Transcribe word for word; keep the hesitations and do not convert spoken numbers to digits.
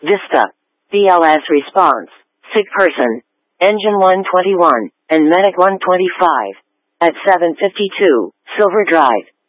Vista. B L S response. Sick person. Engine one twenty-one, and Medic one twenty-five. At seven fifty-two, Silver Drive.